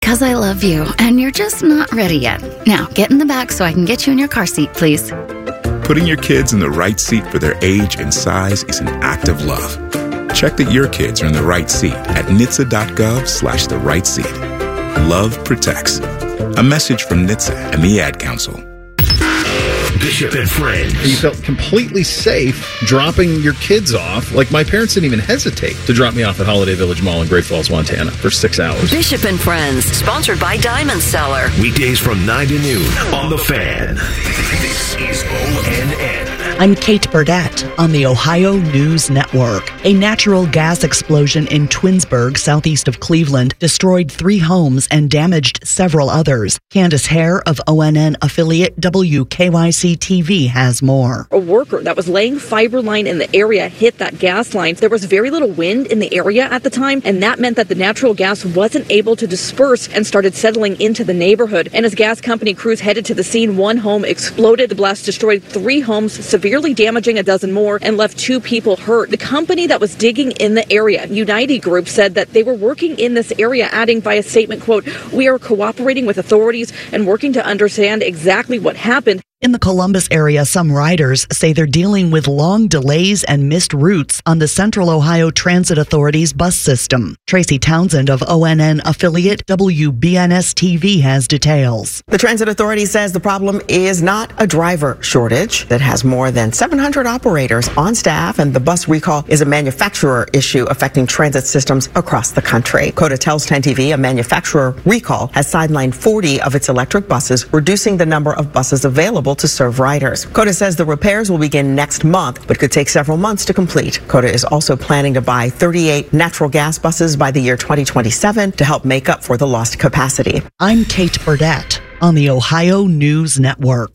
because I love you, and you're just not ready yet. Now, get in the back so I can get you in your car seat, please. Putting your kids in the right seat for their age and size is an act of love. Check that your kids are in the right seat at NHTSA.gov/the right seat. Love protects. A message from NHTSA and the Ad Council. Bishop and Friends. You felt completely safe dropping your kids off. Like, my parents didn't even hesitate to drop me off at Holiday Village Mall in Great Falls, Montana for 6 hours. Bishop and Friends, sponsored by Diamond Cellar. Weekdays from 9 to noon on The Fan. This is ONN. I'm Kate Burdett on the Ohio News Network. A natural gas explosion in Twinsburg, southeast of Cleveland, destroyed 3 homes and damaged several others. Candace Hare of ONN affiliate WKYC-TV has more. A worker that was laying fiber line in the area hit that gas line. There was very little wind in the area at the time, and that meant that the natural gas wasn't able to disperse and started settling into the neighborhood. And as gas company crews headed to the scene, 1 home exploded. The blast destroyed 3 homes, severely damaging a dozen more, and left 2 people hurt. The company that was digging in the area, United Group, said that they were working in this area, adding via statement, quote, "We are cooperating with authorities and working to understand exactly what happened." In the Columbus area, some riders say they're dealing with long delays and missed routes on the Central Ohio Transit Authority's bus system. Tracy Townsend of ONN affiliate WBNS-TV has details. The Transit Authority says the problem is not a driver shortage that has more than 700 operators on staff, and the bus recall is a manufacturer issue affecting transit systems across the country. COTA tells 10TV a manufacturer recall has sidelined 40 of its electric buses, reducing the number of buses available to serve riders. COTA says the repairs will begin next month, but could take several months to complete. COTA is also planning to buy 38 natural gas buses by the year 2027 to help make up for the lost capacity. I'm Kate Burdett on the Ohio News Network.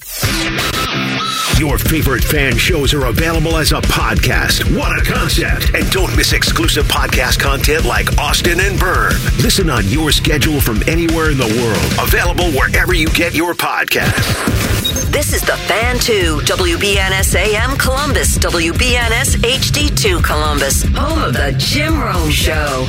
Your favorite fan shows are available as a podcast. What a concept. And don't miss exclusive podcast content like Austin and Byrne. Listen on your schedule from anywhere in the world. Available wherever you get your podcasts. This is The Fan 2, WBNS AM Columbus, WBNS HD2 Columbus, home of the Jim Rome Show.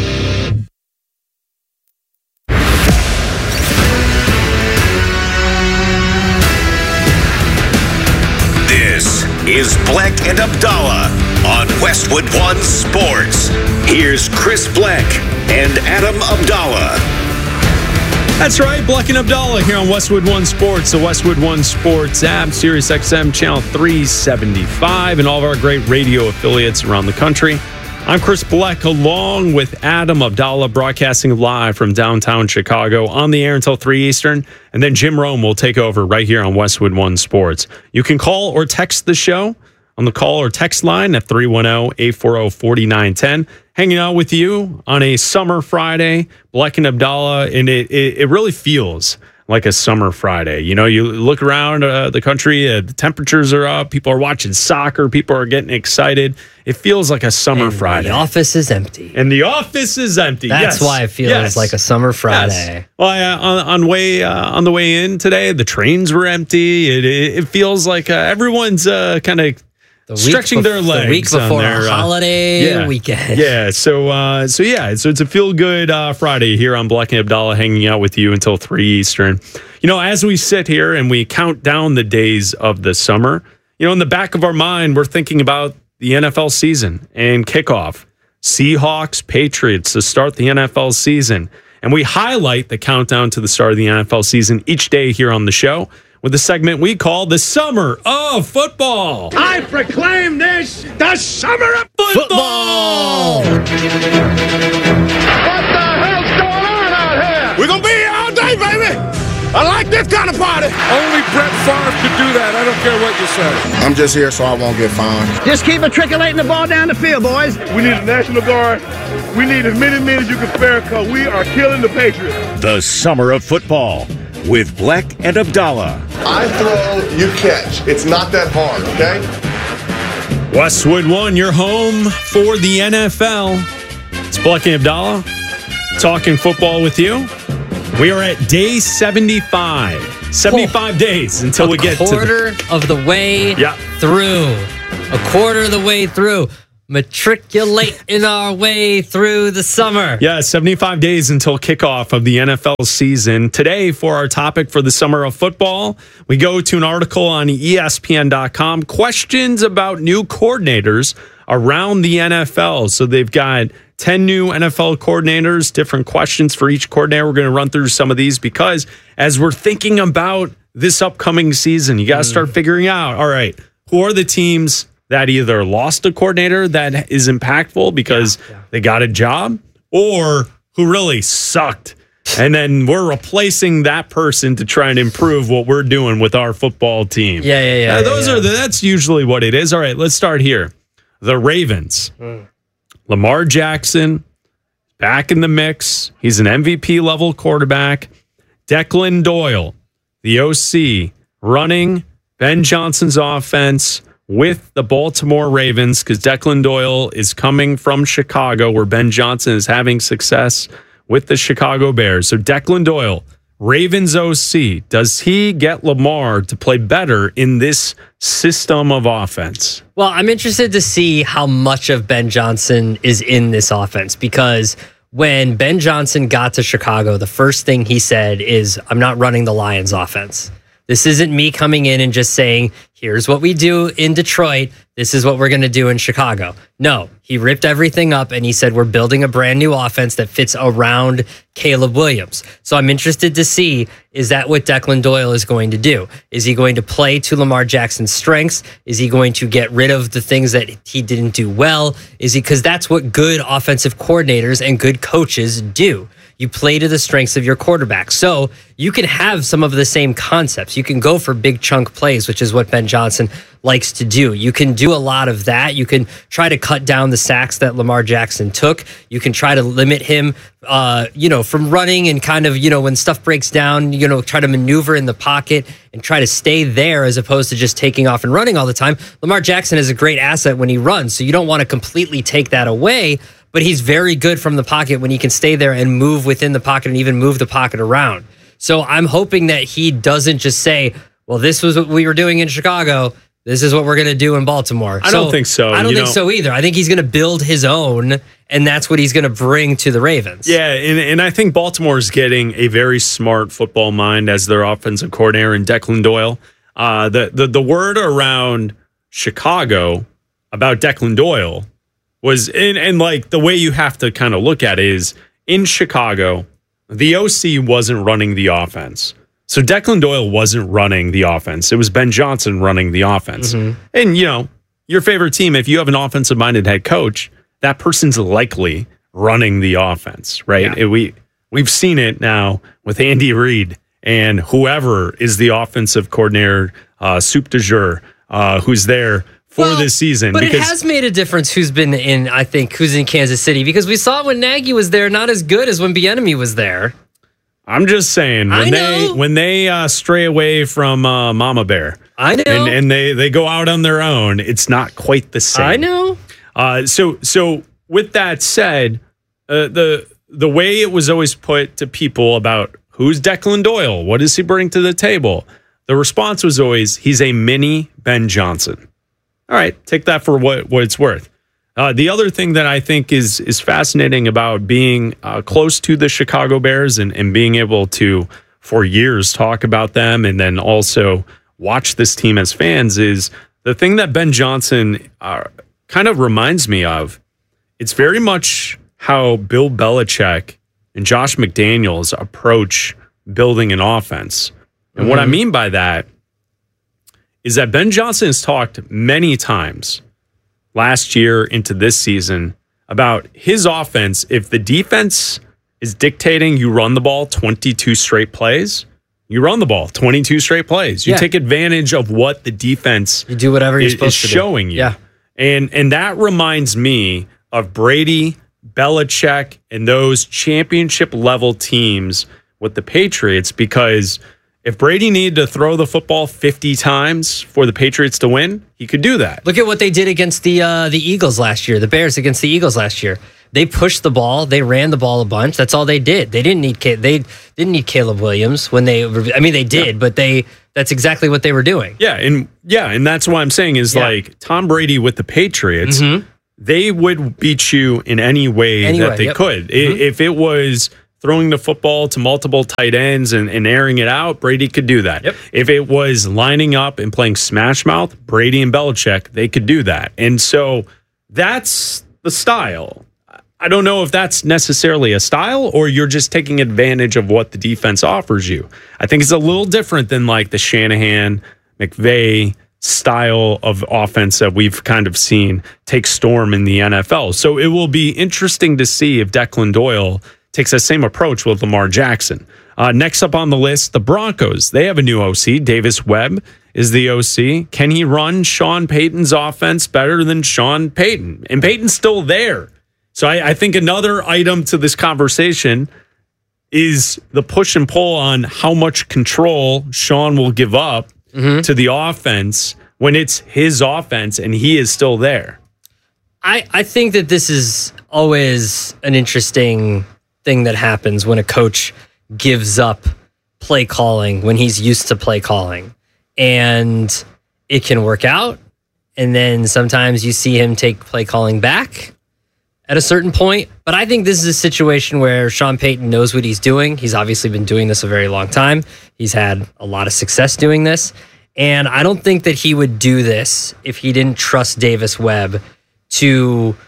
This is Bleck and Abdallah on Westwood One Sports. Here's Chris Bleck and Adam Abdallah. That's right, Bleck and Abdallah here on Westwood One Sports, the Westwood One Sports app, Sirius XM Channel 375, and all of our great radio affiliates around the country. I'm Chris Bleck, along with Adam Abdallah, broadcasting live from downtown Chicago, on the air until 3 Eastern, and then Jim Rome will take over right here on Westwood One Sports. You can call or text the show on the call or text line at 310-840-4910. Hanging out with you on a summer Friday, Bleck and Abdallah, and it really feels like a summer Friday. You know, you look around the country, the temperatures are up, people are watching soccer, people are getting excited. It feels like a summer Friday. The office is empty. And the office is empty. That's why it feels like a summer Friday. Yes. Well, on the way in today, the trains were empty. It feels like everyone's kind of stretching their legs. The week before a holiday weekend. Yeah. So it's a feel-good Friday here on Bleck and Abdallah, hanging out with you until 3 Eastern. You know, as we sit here and we count down the days of the summer, you know, in the back of our mind, we're thinking about the NFL season and kickoff. Seahawks, Patriots to start the NFL season. And we highlight the countdown to the start of the NFL season each day here on the show with a segment we call the Summer of Football. I proclaim this the Summer of Football! What the hell's going on out here? We're going to be here all day, baby! I like this kind of party! Only Brett Favre could do that. I don't care what you say. I'm just here so I won't get fined. Just keep matriculating the ball down the field, boys. We need a National Guard. We need as many men as you can spare because we are killing the Patriots. The Summer of Football with Bleck and Abdallah. I throw, you catch. It's not that hard, okay? Westwood One, your home for the NFL. It's Bleck and Abdallah talking football with you. We are at day 75. 75 days until we get to a quarter of the way through. A quarter of the way through. matriculating our way through the summer. Yeah, 75 days until kickoff of the NFL season. Today, for our topic for the summer of football, we go to an article on ESPN.com. Questions about new coordinators around the NFL. So they've got 10 new NFL coordinators, different questions for each coordinator. We're going to run through some of these because as we're thinking about this upcoming season, you got to start figuring out, all right, who are the teams that either lost a coordinator that is impactful because they got a job, or who really sucked. And then we're replacing that person to try and improve what we're doing with our football team. That's usually what it is. All right, let's start here. The Ravens. Lamar Jackson, back in the mix. He's an MVP level quarterback. Declan Doyle, the OC, running Ben Johnson's offense with the Baltimore Ravens, because Declan Doyle is coming from Chicago, where Ben Johnson is having success with the Chicago Bears. So Declan Doyle, Ravens OC, does he get Lamar to play better in this system of offense? Well, I'm interested to see how much of Ben Johnson is in this offense, because when Ben Johnson got to Chicago, the first thing he said is, I'm not running the Lions offense. This isn't me coming in and just saying, here's what we do in Detroit. This is what we're going to do in Chicago. No, he ripped everything up and he said, we're building a brand new offense that fits around Caleb Williams. So I'm interested to see, is that what Declan Doyle is going to do? Is he going to play to Lamar Jackson's strengths? Is he going to get rid of the things that he didn't do well? Because that's what good offensive coordinators and good coaches do. You play to the strengths of your quarterback. So you can have some of the same concepts. You can go for big chunk plays, which is what Ben Johnson likes to do. You can do a lot of that. You can try to cut down the sacks that Lamar Jackson took. You can try to limit him, from running and kind of, when stuff breaks down, try to maneuver in the pocket and try to stay there as opposed to just taking off and running all the time. Lamar Jackson is a great asset when he runs, so you don't want to completely take that away. But he's very good from the pocket when he can stay there and move within the pocket and even move the pocket around. So I'm hoping that he doesn't just say, well, this was what we were doing in Chicago. This is what we're going to do in Baltimore. I don't think so. I don't think so either. I think he's going to build his own, and that's what he's going to bring to the Ravens. Yeah, and I think Baltimore is getting a very smart football mind as their offensive coordinator in Declan Doyle. The word around Chicago about Declan Doyle was, and like the way you have to kind of look at it is, in Chicago, the OC wasn't running the offense. So Declan Doyle wasn't running the offense. It was Ben Johnson running the offense. Mm-hmm. And, your favorite team, if you have an offensive-minded head coach, that person's likely running the offense, right? Yeah. We've seen it now with Andy Reid and whoever is the offensive coordinator, soup du jour, who's there for this season. But it has made a difference who's in Kansas City, because we saw when Nagy was there, not as good as when Bieniemy was there. I'm just saying, when they stray away from Mama Bear, I know, and they go out on their own, it's not quite the same. I know. So with that said, the way it was always put to people about who's Declan Doyle, what does he bring to the table, the response was always, he's a mini Ben Johnson. All right, take that for what it's worth. The other thing that I think is fascinating about being close to the Chicago Bears and being able to, for years, talk about them and then also watch this team as fans is the thing that Ben Johnson kind of reminds me of. It's very much how Bill Belichick and Josh McDaniels approach building an offense. And what I mean by that is that Ben Johnson has talked many times last year into this season about his offense. If the defense is dictating you run the ball 22 straight plays, you run the ball 22 straight plays. You take advantage of what the defense you do whatever you're supposed to showing you. Yeah. And that reminds me of Brady, Belichick, and those championship level teams with the Patriots, because if Brady needed to throw the football 50 times for the Patriots to win, he could do that. Look at what they did against the Eagles last year, the Bears against the Eagles last year. They pushed the ball, they ran the ball a bunch. That's all they did. They didn't need Caleb Williams when they did, but that's exactly what they were doing. Yeah, and that's what I'm saying is like Tom Brady with the Patriots they would beat you in any way that they could. If it was throwing the football to multiple tight ends and airing it out, Brady could do that. If it was lining up and playing smash mouth, Brady and Belichick, they could do that. And so that's the style. I don't know if that's necessarily a style or you're just taking advantage of what the defense offers you. I think it's a little different than like the Shanahan, McVay style of offense that we've kind of seen take storm in the NFL. So it will be interesting to see if Declan Doyle takes that same approach with Lamar Jackson. Next up on the list, the Broncos. They have a new OC. Davis Webb is the OC. Can he run Sean Payton's offense better than Sean Payton? And Payton's still there. So I think another item to this conversation is the push and pull on how much control Sean will give up to the offense when it's his offense and he is still there. I think that this is always an interesting thing that happens when a coach gives up play calling when he's used to play calling. And it can work out. And then sometimes you see him take play calling back at a certain point. But I think this is a situation where Sean Payton knows what he's doing. He's obviously been doing this a very long time. He's had a lot of success doing this. And I don't think that he would do this if he didn't trust Davis Webb to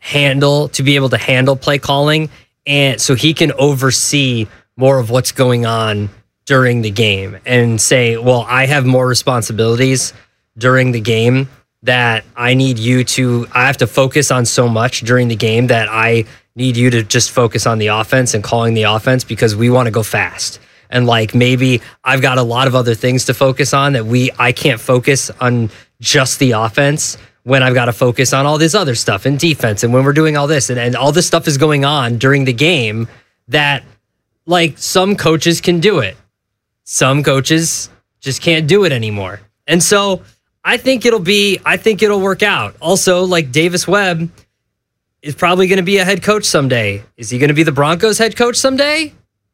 be able to handle play calling. And so he can oversee more of what's going on during the game and say, well, I have more responsibilities during the game that I have to focus on so much during the game that I need you to just focus on the offense and calling the offense because we want to go fast. And like maybe I've got a lot of other things to focus on that I can't focus on just the offense when I've got to focus on all this other stuff and defense and when we're doing all this and all this stuff is going on during the game that like some coaches can do it. Some coaches just can't do it anymore. And so I think it'll work out. Also, like Davis Webb is probably going to be a head coach someday. Is he going to be the Broncos head coach someday?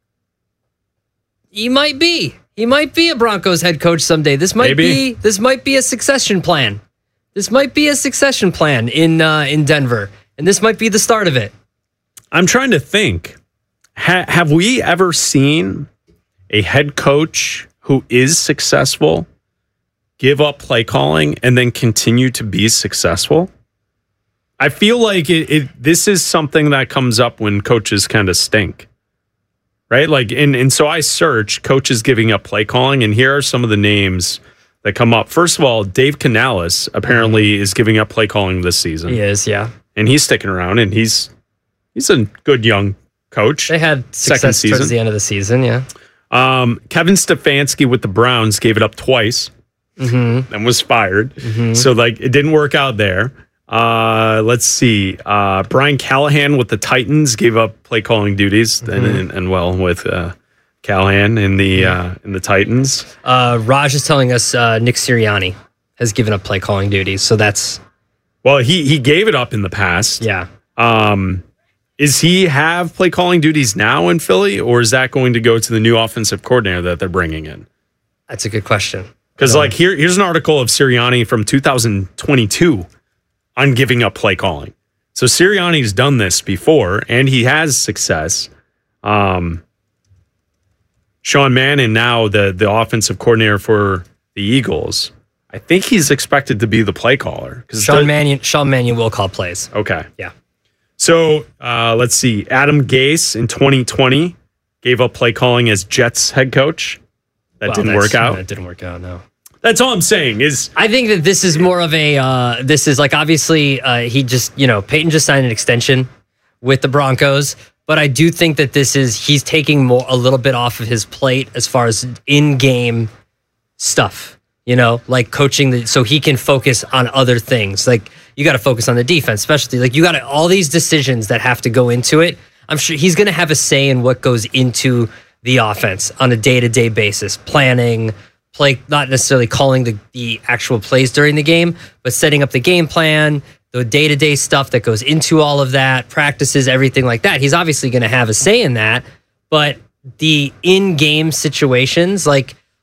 He might be. He might be a Broncos head coach someday. This might be a succession plan. This might be a succession plan in Denver, and this might be the start of it. I'm trying to think. Have we ever seen a head coach who is successful give up play calling and then continue to be successful? I feel like this is something that comes up when coaches kind of stink, right? Like, and so I search coaches giving up play calling, and here are some of the names that come up. First of all, Dave Canales apparently is giving up play calling this season. He is, yeah. And he's sticking around, and he's a good young coach. They had success towards the end of the season, yeah. Kevin Stefanski with the Browns gave it up twice and was fired. So like it didn't work out there. Let's see. Brian Callahan with the Titans gave up play calling duties and well with Callahan in the Titans. Raj is telling us Nick Sirianni has given up play calling duties. So that's he gave it up in the past. Yeah. Is he have play calling duties now in Philly, or is that going to go to the new offensive coordinator that they're bringing in? That's a good question. Because like here's an article of Sirianni from 2022 on giving up play calling. So Sirianni's done this before, and he has success. Sean Mannion, now the offensive coordinator for the Eagles, I think he's expected to be the play caller. Sean Mannion will call plays. Okay. Yeah. So let's see. Adam Gase in 2020 gave up play calling as Jets head coach. That didn't work out. That didn't work out, no. That's all I'm saying is I think that this is more of a this is like obviously he just Peyton just signed an extension with the Broncos, but I do think that he's taking a little bit off of his plate as far as in-game stuff, like coaching so he can focus on other things. Like you got to focus on the defense, especially like you got all these decisions that have to go into it. I'm sure he's going to have a say in what goes into the offense on a day-to-day basis, planning, not necessarily calling the actual plays during the game, but setting up the game plan, the day-to-day stuff that goes into all of that, practices, everything like that. He's obviously going to have a say in that, but the in-game situations, like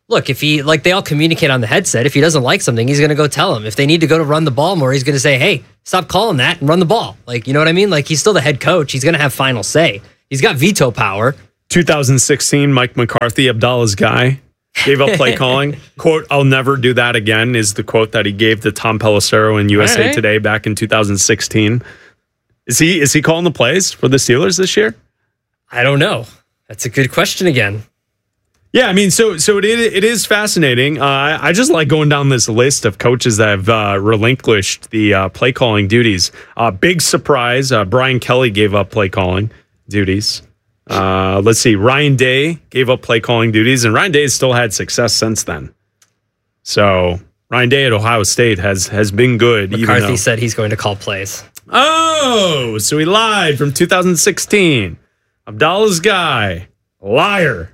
look, if he, like, they all communicate on the headset. If he doesn't like something, he's going to go tell him. If they need to go to run the ball more, he's going to say, hey, stop calling that and run the ball. Like, you know what I mean? Like, he's still the head coach. He's going to have final say. He's got veto power. 2016, Mike McCarthy, Abdallah's guy, gave up play calling. Quote, I'll never do that again is the quote that he gave to Tom Pelissero in USA Today back in 2016. Is he calling the plays for the Steelers this year? I don't know. That's a good question again. Yeah, I mean, so it is fascinating. I just like going down this list of coaches that have relinquished the play calling duties. Big surprise, Brian Kelly gave up play calling duties. Let's see, Ryan Day gave up play calling duties, and Ryan Day has still had success since then. So Ryan Day at Ohio State has been good. McCarthy said he's going to call plays. Oh, so he lied from 2016. Abdallah's guy, liar.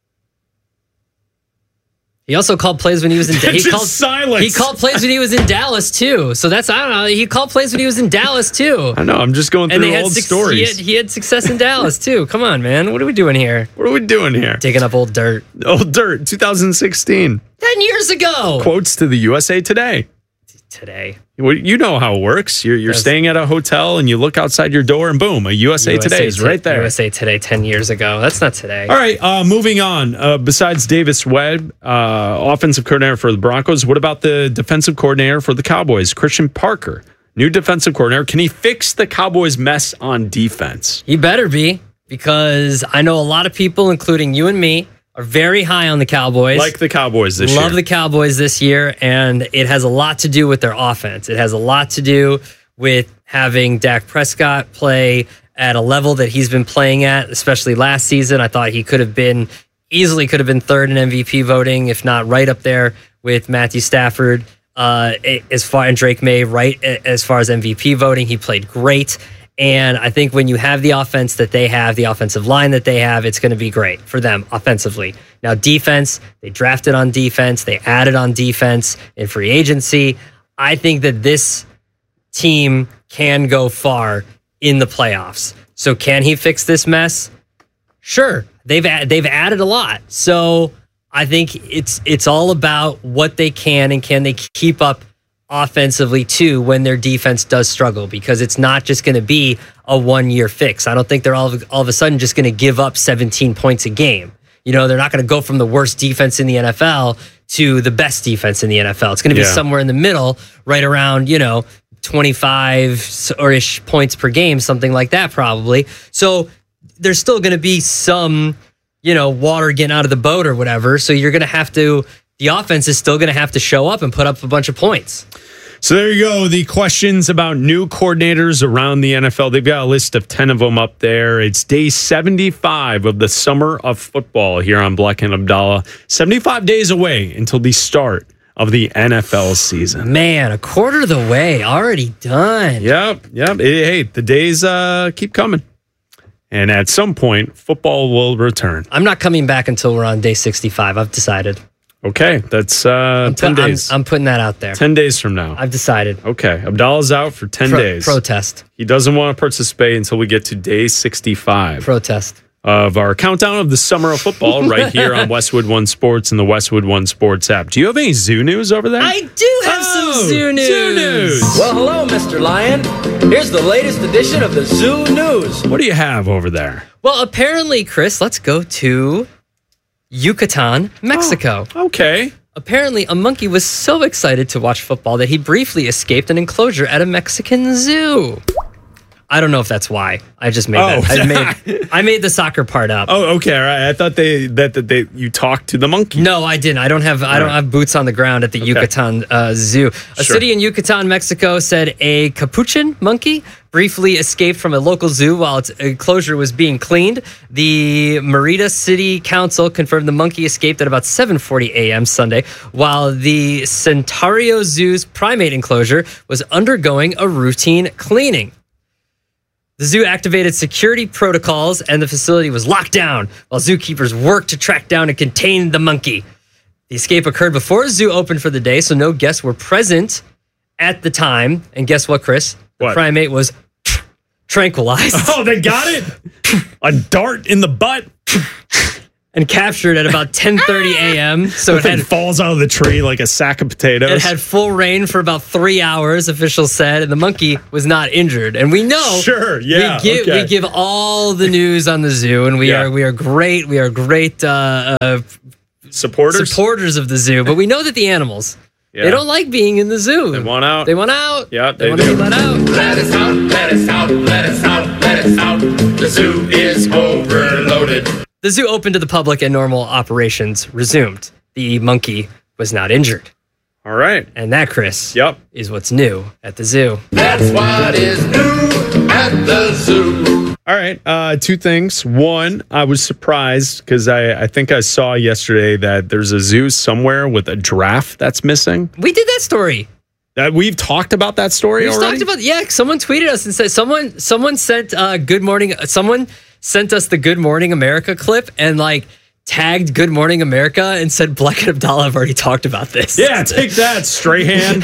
He also called plays when he was in silence. He called plays when he was in Dallas too. So that's, I don't know. He called plays when he was in Dallas too. I know. I'm just going through old stories. He had success in Dallas too. Come on, man. What are we doing here? Digging up old dirt. Old dirt. 2016. 10 years ago. Quotes to the USA Today. Well, you know how it works. You're staying at a hotel and you look outside your door and boom, a USA Today is right there. USA Today 10 years ago. That's not today. All right, moving on. Besides Davis Webb, offensive coordinator for the Broncos, what about the defensive coordinator for the Cowboys, Christian Parker? New defensive coordinator. Can he fix the Cowboys' mess on defense? He better be, because I know a lot of people, including you and me, are very high on the Cowboys. Like the Cowboys this year. Love the Cowboys this year, and it has a lot to do with their offense. It has a lot to do with having Dak Prescott play at a level that he's been playing at, especially last season. I thought he easily could have been third in MVP voting, if not right up there with Matthew Stafford. And Drake May, right as far as MVP voting, he played great. And I think when you have the offense that they have, the offensive line that they have, it's going to be great for them offensively. Now, defense, they drafted on defense. They added on defense in free agency. I think that this team can go far in the playoffs. So can he fix this mess? Sure. They've added a lot. So I think it's all about what they can, and can they keep up offensively too when their defense does struggle, because it's not just going to be a 1-year fix. I don't think they're all of a sudden just going to give up 17 points a game. You know, they're not going to go from the worst defense in the NFL to the best defense in the NFL. It's going to be somewhere in the middle, right around, 25 or ish points per game, something like that probably. So there's still going to be some, water getting out of the boat or whatever. So you're going to have to, the offense is still going to have to show up and put up a bunch of points. So there you go. The questions about new coordinators around the NFL. They've got a list of 10 of them up there. It's day 75 of the summer of football here on Bleck and Abdallah. 75 days away until the start of the NFL season. Man, a quarter of the way already done. Yep. Hey, the days keep coming. And at some point, football will return. I'm not coming back until we're on day 65. I've decided. Okay, that's 10 days. I'm putting that out there. 10 days from now. I've decided. Okay, Abdallah's out for 10 days. Protest. He doesn't want to participate until we get to day 65. Protest. Of our countdown of the summer of football right here on Westwood One Sports and the Westwood One Sports app. Do you have any zoo news over there? I do have some zoo news. Well, hello, Mr. Lion. Here's the latest edition of the Zoo News. What do you have over there? Well, apparently, Chris, let's go to Yucatan, Mexico. Oh, okay. Apparently, a monkey was so excited to watch football that he briefly escaped an enclosure at a Mexican zoo. I don't know if that's why. I just made that. I made the soccer part up. Oh, okay. All right. I thought that you talked to the monkey. No, I didn't. I don't have boots on the ground at the Yucatan Zoo. A city in Yucatan, Mexico, said a capuchin monkey briefly escaped from a local zoo while its enclosure was being cleaned. The Merida City Council confirmed the monkey escaped at about 7:40 a.m. Sunday, while the Centario Zoo's primate enclosure was undergoing a routine cleaning. The zoo activated security protocols and the facility was locked down while zookeepers worked to track down and contain the monkey. The escape occurred before the zoo opened for the day, so no guests were present at the time. And guess what, Chris? The primate was tranquilized. Oh, they got it? A dart in the butt? and captured at about 10:30 a.m. So it falls out of the tree like a sack of potatoes. It had full rain for about 3 hours, officials said, and the monkey was not injured. And we know, we give all the news on the zoo, and we are great. We are great supporters of the zoo. But we know that the animals, they don't like being in the zoo. They want out. They want out. Yeah, they want to be let out. Let us out. Let us out. Let us out. Let us out. The zoo is overloaded. The zoo opened to the public and normal operations resumed. The monkey was not injured. All right. And that, Chris, is what's new at the zoo. That's what is new at the zoo. All right. Two things. One, I was surprised because I think I saw yesterday that there's a zoo somewhere with a giraffe that's missing. We did that story. We've talked about that story already? Someone tweeted us and said someone sent Good Morning. Someone sent us the Good Morning America clip and tagged Good Morning America and said Bleck and Abdallah have already talked about this. Yeah, take that, Strahan.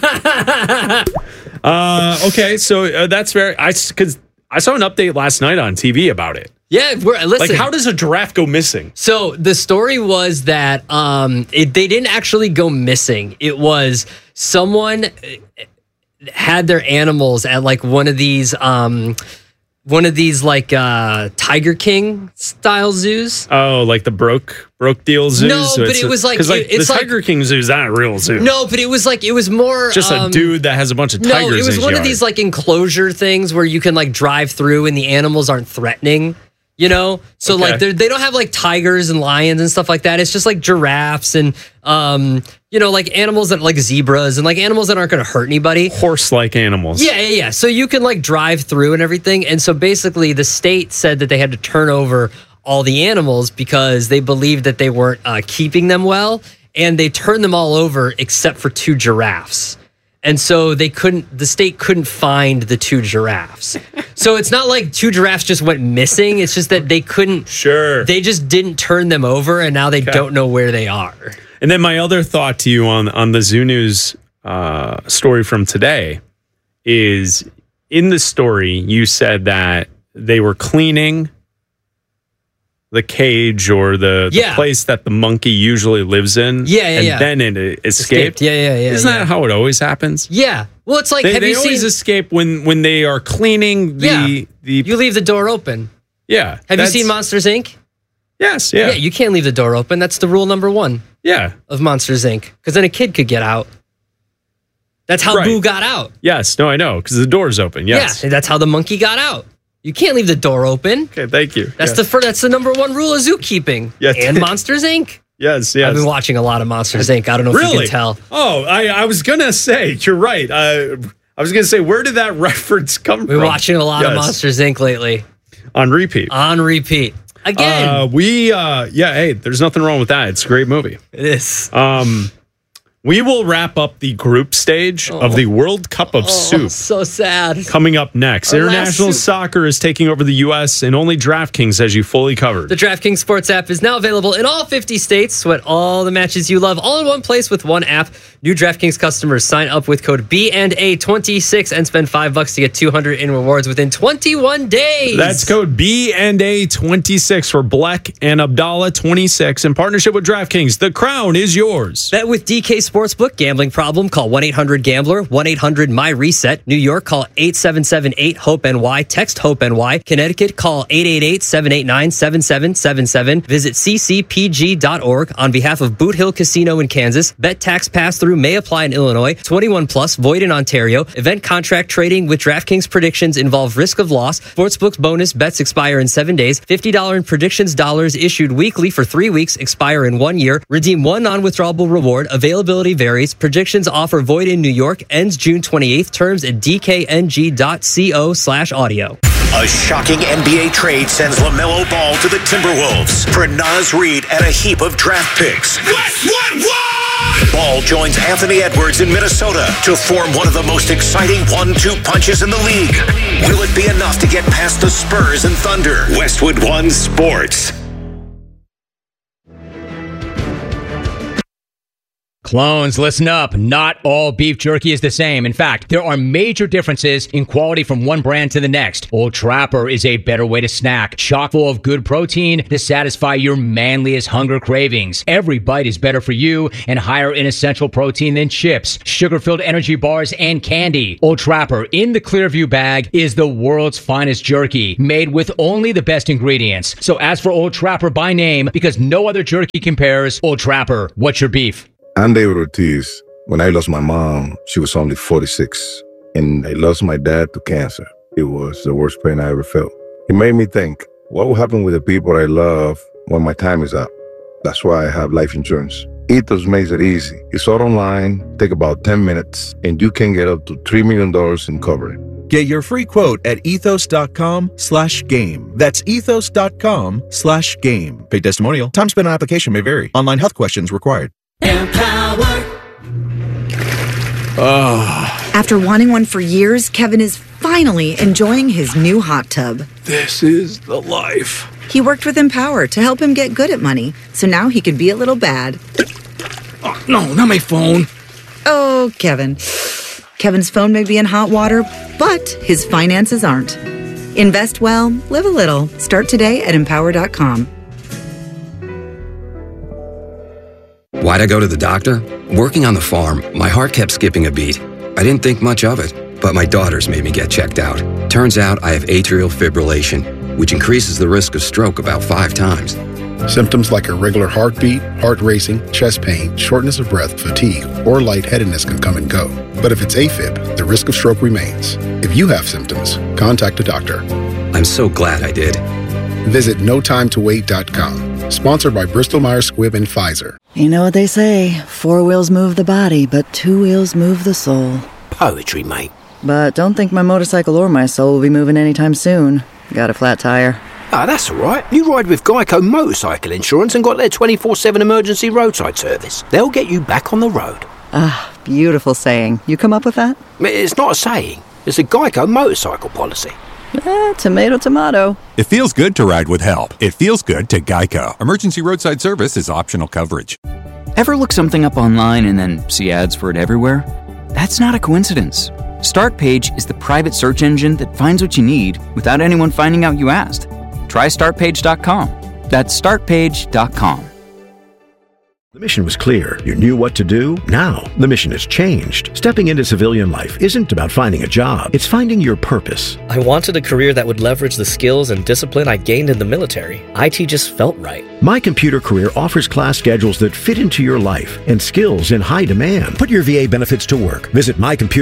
Okay, so that's because I saw an update last night on TV about it. Yeah, listen. How does a giraffe go missing? So the story was that they didn't actually go missing. It was someone had their animals at one of these Tiger King style zoos. Oh, like the broke deal zoos? No, but it was the Tiger King zoo is not a real zoo. No, but it was more just a dude that has a bunch of tigers. No, it was one of these enclosure things where you can drive through and the animals aren't threatening. So they don't have tigers and lions and stuff like that. It's just giraffes and animals that zebras and animals that aren't going to hurt anybody. Horse-like animals. Yeah. So you can drive through and everything. And so basically the state said that they had to turn over all the animals because they believed that they weren't keeping them well, and they turned them all over except for 2 giraffes. And so the state couldn't find the 2 giraffes. So it's not like 2 giraffes just went missing. It's just that they couldn't. Sure. They just didn't turn them over, and now they don't know where they are. And then my other thought to you on the Zoo News story from today is, in the story, you said that they were cleaning the cage or the place that the monkey usually lives in. And then it escaped. Yeah. Isn't that how it always happens? Yeah. Well, it's like, they always escape when they are cleaning the... You leave the door open. Yeah. Have you seen Monsters, Inc.? Yes, yeah. Yeah, you can't leave the door open. That's the rule number 1 of Monsters, Inc. Because then a kid could get out. That's how Boo got out. Yes, no, I know, because the door's open, yes. Yeah, that's how the monkey got out. You can't leave the door open. Okay, thank you. That's the number 1 rule of zookeeping. Yes. And Monsters, Inc. Yes. I've been watching a lot of Monsters, Inc. I don't know if you can tell. Oh, I was going to say, you're right. I was going to say, where did that reference come from? We're watching a lot of Monsters, Inc. lately. On repeat. Again. Hey, there's nothing wrong with that. It's a great movie. It is. We will wrap up the group stage of the World Cup of Soup. So sad. Coming up next. International soccer is taking over the U.S. and only DraftKings has you fully covered. The DraftKings Sports app is now available in all 50 states. Sweat all the matches you love all in one place with one app. New DraftKings customers sign up with code B&A26 and spend $5 to get $200 in rewards within 21 days. That's code B&A26 for Bleck and Abdallah 26 in partnership with DraftKings. The crown is yours. Bet with DK Sportsbook. Gambling problem? Call 1-800-GAMBLER. 1-800-MY-RESET. New York, call 877-8-HOPE-NY. Text HOPE-NY. Connecticut, call 888-789-7777. Visit ccpg.org. On behalf of Boot Hill Casino in Kansas, bet tax pass-through may apply in Illinois. 21 plus, void in Ontario. Event contract trading with DraftKings predictions involve risk of loss. Sportsbook's bonus bets expire in 7 days. $50 in predictions dollars issued weekly for 3 weeks, expire in 1 year. Redeem one non-withdrawable reward. Availability varies. Predictions offer void in New York. Ends June 28th. Terms at dkng.co/audio. A shocking NBA trade sends LaMelo Ball to the Timberwolves for Naz Reid and a heap of draft picks. What? Ball joins Anthony Edwards in Minnesota to form one of the most exciting 1-2 punches in the league. Will it be enough to get past the Spurs and Thunder? Westwood One Sports. Clones, listen up. Not all beef jerky is the same. In fact, there are major differences in quality from one brand to the next. Old Trapper is a better way to snack, chock full of good protein to satisfy your manliest hunger cravings. Every bite is better for you and higher in essential protein than chips, sugar-filled energy bars, and candy. Old Trapper in the Clearview bag is the world's finest jerky, made with only the best ingredients. So ask for Old Trapper by name because no other jerky compares. Old Trapper, what's your beef? I'm David Ortiz. When I lost my mom, she was only 46, and I lost my dad to cancer. It was the worst pain I ever felt. It made me think, what will happen with the people I love when my time is up? That's why I have life insurance. Ethos makes it easy. It's all online, take about 10 minutes, and you can get up to $3 million in coverage. Get your free quote at ethos.com/game. That's ethos.com/game. Paid testimonial. Time spent on application may vary. Online health questions required. Empower. After wanting one for years, Kevin is finally enjoying his new hot tub. This is the life. He worked with Empower to help him get good at money, so now he can be a little bad. Oh, no, not my phone. Oh, Kevin. Kevin's phone may be in hot water, but his finances aren't. Invest well, live a little. Start today at empower.com. Why'd I go to the doctor? Working on the farm, my heart kept skipping a beat. I didn't think much of it, but my daughters made me get checked out. Turns out I have atrial fibrillation, which increases the risk of stroke about 5 times. Symptoms like irregular heartbeat, heart racing, chest pain, shortness of breath, fatigue, or lightheadedness can come and go. But if it's AFib, the risk of stroke remains. If you have symptoms, contact a doctor. I'm so glad I did. Visit notimetowait.com. Sponsored by Bristol-Myers Squibb and Pfizer. You know what they say, 4 wheels move the body, but 2 wheels move the soul. Poetry, mate. But don't think my motorcycle or my soul will be moving anytime soon. Got a flat tire. Ah, that's all right. You ride with Geico Motorcycle Insurance and got their 24/7 emergency roadside service. They'll get you back on the road. Ah, beautiful saying. You come up with that? It's not a saying. It's a Geico motorcycle policy. Tomato, tomato. It feels good to ride with help. It feels good to Geico. Emergency roadside service is optional coverage. Ever look something up online and then see ads for it everywhere? That's not a coincidence. Startpage is the private search engine that finds what you need without anyone finding out you asked. Try startpage.com. That's startpage.com. The mission was clear. You knew what to do. Now, the mission has changed. Stepping into civilian life isn't about finding a job. It's finding your purpose. I wanted a career that would leverage the skills and discipline I gained in the military. IT just felt right. My Computer Career offers class schedules that fit into your life and skills in high demand. Put your VA benefits to work. Visit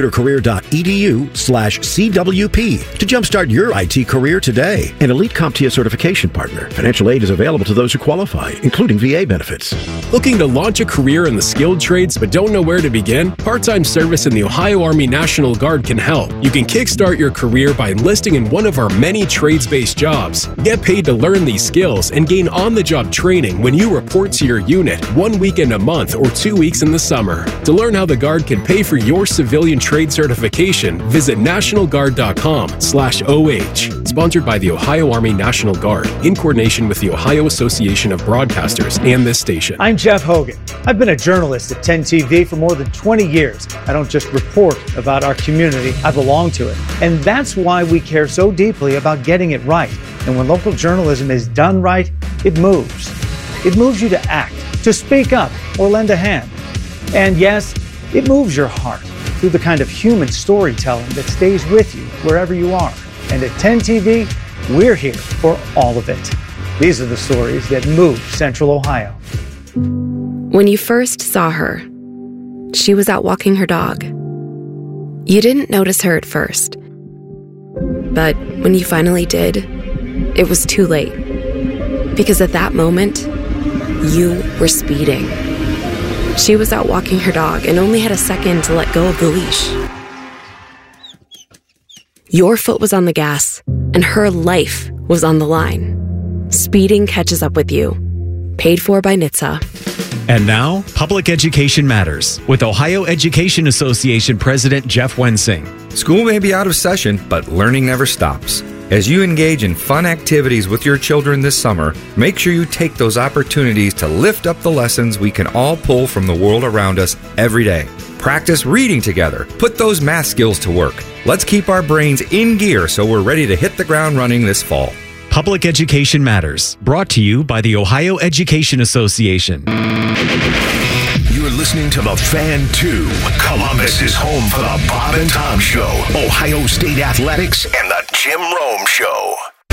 mycomputercareer.edu/CWP to jumpstart your IT career today. An elite CompTIA certification partner. Financial aid is available to those who qualify, including VA benefits. Looking to launch a career in the skilled trades but don't know where to begin? Part-time service in the Ohio Army National Guard can help. You can kickstart your career by enlisting in one of our many trades-based jobs. Get paid to learn these skills and gain on-the-job training when you report to your unit 1 weekend a month or 2 weeks in the summer. To learn how the Guard can pay for your civilian trade certification, visit nationalguard.com/OH. Sponsored by the Ohio Army National Guard in coordination with the Ohio Association of Broadcasters and this station. I'm Jeff Hogan. I've been a journalist at 10 TV for more than 20 years. I don't just report about our community, I belong to it. And that's why we care so deeply about getting it right. And when local journalism is done right, it moves. It moves you to act, to speak up, or lend a hand. And yes, it moves your heart through the kind of human storytelling that stays with you wherever you are. And at 10 TV, we're here for all of it. These are the stories that move Central Ohio. When you first saw her, she was out walking her dog. You didn't notice her at first. But when you finally did, it was too late. Because at that moment, you were speeding. She was out walking her dog and only had a second to let go of the leash. Your foot was on the gas, and her life was on the line. Speeding catches up with you. Paid for by NHTSA. And now, Public Education Matters with Ohio Education Association President Jeff Wensing. School may be out of session, but learning never stops. As you engage in fun activities with your children this summer, make sure you take those opportunities to lift up the lessons we can all pull from the world around us every day. Practice reading together. Put those math skills to work. Let's keep our brains in gear so we're ready to hit the ground running this fall. Public Education Matters, brought to you by the Ohio Education Association. You're listening to The Fan 2. Columbus is home for the Bob and Tom Show, Ohio State Athletics, and the Jim Rome Show.